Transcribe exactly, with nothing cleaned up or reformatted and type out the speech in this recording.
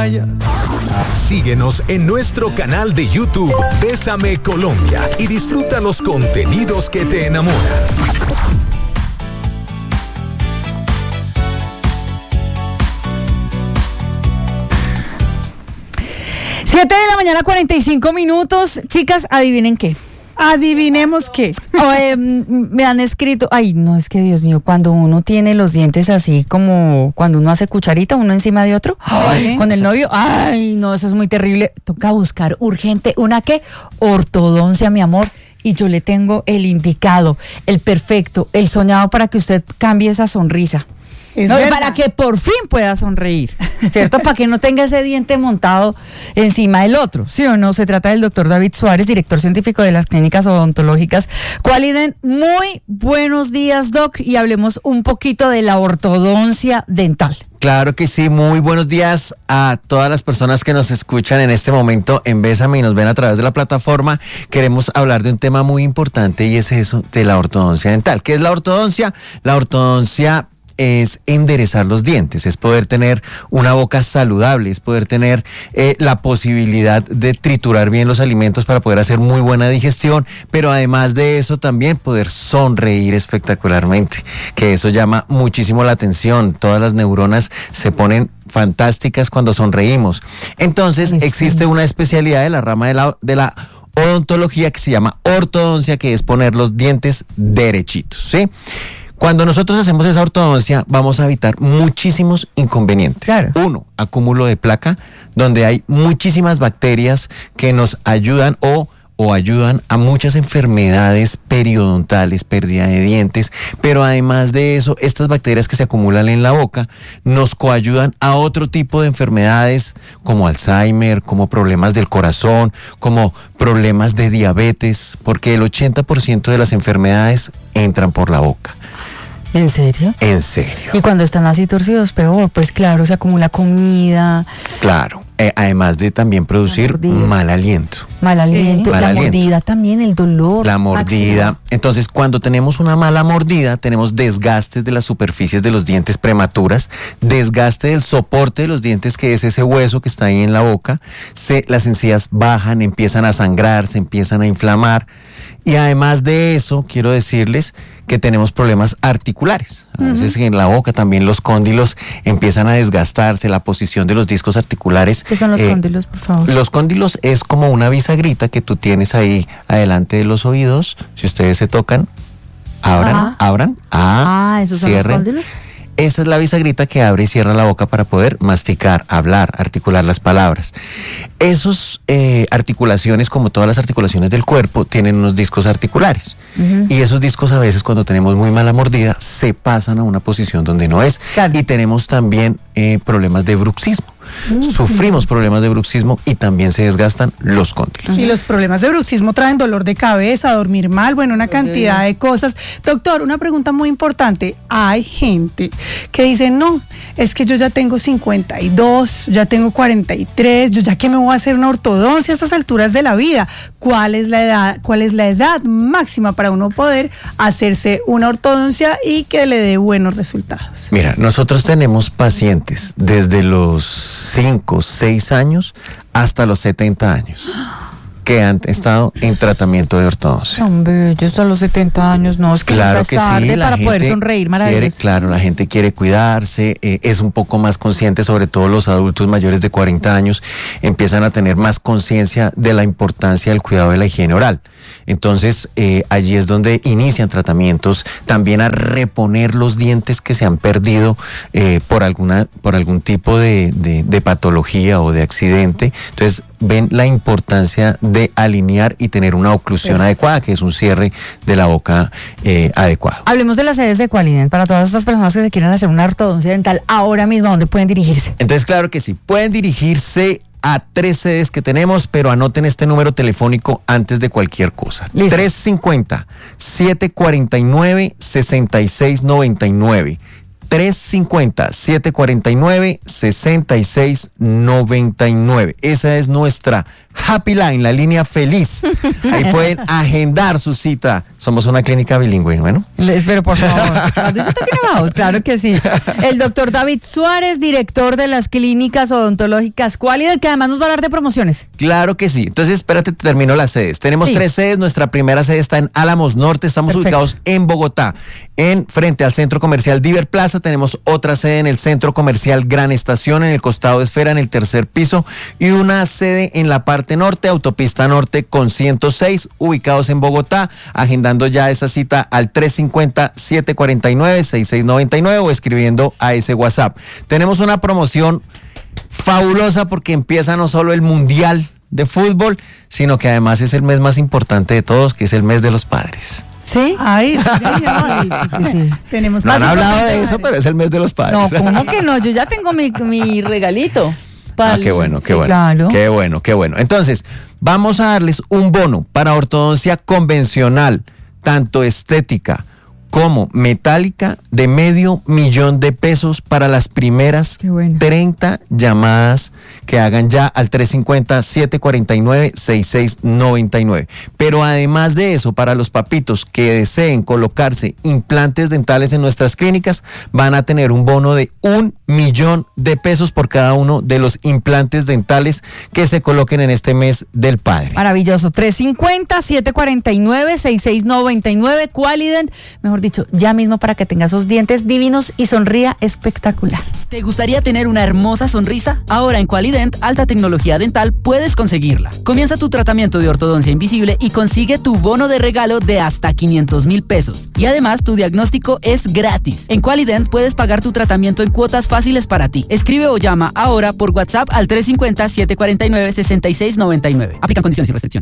playa. Síguenos en nuestro canal de YouTube Bésame Colombia y disfruta los contenidos que te enamoran. Siete de la mañana, cuarenta y cinco minutos. Chicas, adivinen qué. Adivinemos qué. Oh, eh, me han escrito, ay, no, es que Dios mío, cuando uno tiene los dientes así como cuando uno hace cucharita, uno encima de otro, ay, con el novio, ay, no, eso es muy terrible. Toca buscar urgente una qué, ortodoncia, mi amor. Y yo le tengo el indicado, el perfecto, el soñado para que usted cambie esa sonrisa. No, para que por fin pueda sonreír, ¿cierto? Para que no tenga ese diente montado encima del otro, ¿sí o no? Se trata del doctor David Suárez, director científico de las clínicas odontológicas Qualiden. Muy buenos días, Doc, y hablemos un poquito de la ortodoncia dental. Claro que sí, muy buenos días a todas las personas que nos escuchan en este momento en Bésame y nos ven a través de la plataforma. Queremos hablar de un tema muy importante y es eso de la ortodoncia dental. ¿Qué es la ortodoncia? La ortodoncia es enderezar los dientes, es poder tener una boca saludable, es poder tener eh, la posibilidad de triturar bien los alimentos para poder hacer muy buena digestión, pero además de eso también poder sonreír espectacularmente, que eso llama muchísimo la atención. Todas las neuronas se ponen fantásticas cuando sonreímos. Entonces sí, existe una especialidad de la rama de la, de la odontología que se llama ortodoncia, que es poner los dientes derechitos, ¿sí? Cuando nosotros hacemos esa ortodoncia, vamos a evitar muchísimos inconvenientes. Claro. Uno, acúmulo de placa, donde hay muchísimas bacterias que nos ayudan o, o ayudan a muchas enfermedades periodontales, pérdida de dientes, pero además de eso, estas bacterias que se acumulan en la boca nos coayudan a otro tipo de enfermedades como Alzheimer, como problemas del corazón, como problemas de diabetes, porque el ochenta por ciento de las enfermedades entran por la boca. ¿En serio? En serio. Y cuando están así torcidos, peor, pues claro, se acumula comida. Claro, eh, además de también producir mal aliento. Mal aliento, sí. la mal aliento. mordida también, el dolor. La mordida. Máximo. Entonces, cuando tenemos una mala mordida, tenemos desgastes de las superficies de los dientes prematuras, desgaste del soporte de los dientes, que es ese hueso que está ahí en la boca, se, las encías bajan, empiezan a sangrar, se empiezan a inflamar. Y además de eso, quiero decirles que tenemos problemas articulares. A veces uh-huh. en la boca también los cóndilos empiezan a desgastarse, la posición de los discos articulares. ¿Qué son los eh, cóndilos, por favor? Los cóndilos es como una bisagrita que tú tienes ahí adelante de los oídos. Si ustedes se tocan, abran, ah. abran, ah, ah ¿esos cierren. son los cóndilos? Esa es la bisagrita que abre y cierra la boca para poder masticar, hablar, articular las palabras. Esas eh, articulaciones, como todas las articulaciones del cuerpo, tienen unos discos articulares. Uh-huh. Y esos discos a veces, cuando tenemos muy mala mordida, se pasan a una posición donde no es. Claro. Y tenemos también eh, problemas de bruxismo. Uh-huh. Sufrimos problemas de bruxismo y también se desgastan los cóndilos. Y los problemas de bruxismo traen dolor de cabeza, dormir mal, bueno, una cantidad uh-huh. de cosas. Doctor, una pregunta muy importante. Hay gente que dice, no, es que yo ya tengo cincuenta y dos, ya tengo cuarenta y tres, yo ya que me voy a hacer una ortodoncia a estas alturas de la vida. ¿Cuál es la edad, cuál es la edad máxima para uno poder hacerse una ortodoncia y que le dé buenos resultados? Mira, nosotros tenemos pacientes desde los cinco, seis años hasta los setenta años que han estado en tratamiento de ortodoncia. Son bellos a los setenta años, no, es que claro es que tarde sí, la para gente poder sonreír maravilloso. Claro, la gente quiere cuidarse, eh, es un poco más consciente, sobre todo los adultos mayores de cuarenta años, empiezan a tener más conciencia de la importancia del cuidado de la higiene oral. Entonces, eh, allí es donde inician tratamientos también a reponer los dientes que se han perdido eh, por alguna, por algún tipo de, de, de patología o de accidente. Entonces, ven la importancia de alinear y tener una oclusión sí. adecuada, que es un cierre de la boca eh, adecuado. Hablemos de las sedes de Qualiden para todas estas personas que se quieran hacer una ortodoncia dental ahora mismo, ¿a dónde pueden dirigirse? Entonces, claro que sí, pueden dirigirse a tres sedes que tenemos, pero anoten este número telefónico antes de cualquier cosa. Listo. tres cinco cero, siete cuatro nueve, seis seis nueve nueve. tres cinco cero, siete cuatro nueve, seis seis nueve nueve. Esa es nuestra Happy Line, la línea feliz. Ahí pueden agendar su cita. Somos una clínica bilingüe, ¿bueno? Les, pero por favor, claro que sí. El doctor David Suárez, director de las clínicas odontológicas Qualident, que además nos va a hablar de promociones. Claro que sí. Entonces, espérate, te termino las sedes. Tenemos sí. tres sedes. Nuestra primera sede está en Álamos Norte. Estamos Perfecto. ubicados en Bogotá, en frente al Centro Comercial Diver Plaza. Tenemos otra sede en el Centro Comercial Gran Estación, en el costado de Esfera, en el tercer piso, y una sede en la parte norte, Autopista Norte con ciento seis, ubicados en Bogotá. Agendando ya esa cita al tres cinco cero, siete cuatro nueve, seis seis nueve nueve o escribiendo a ese WhatsApp. Tenemos una promoción fabulosa porque empieza no solo el Mundial de Fútbol, sino que además es el mes más importante de todos, que es el mes de los padres. ¿Sí? Ay, sí, sí, sí, sí. Tenemos no han hablado de eso, pero es el mes de los padres. No, ¿cómo que no? Yo ya tengo mi, mi regalito. Ah, qué bueno, qué sí, bueno. Claro. Qué bueno, qué bueno. Entonces, vamos a darles un bono para ortodoncia convencional, tanto estética como metálica, de medio millón de pesos para las primeras bueno. treinta llamadas que hagan ya al tres cinco cero, siete cuatro nueve, seis seis nueve nueve. Pero además de eso, para los papitos que deseen colocarse implantes dentales en nuestras clínicas, van a tener un bono de un millón de pesos por cada uno de los implantes dentales que se coloquen en este mes del padre. Maravilloso. tres cinco cero, siete cuatro nueve, seis seis nueve nueve. Qualident, mejor dicho, ya mismo para que tenga esos dientes divinos y sonría espectacular. ¿Te gustaría tener una hermosa sonrisa? Ahora en Qualident, alta tecnología dental, puedes conseguirla. Comienza tu tratamiento de ortodoncia invisible y consigue tu bono de regalo de hasta quinientos mil pesos. Y además, tu diagnóstico es gratis. En Qualident puedes pagar tu tratamiento en cuotas fáciles para ti. Escribe o llama ahora por WhatsApp al tres cinco cero, siete cuatro nueve, seis seis nueve nueve. Aplican condiciones y restricciones.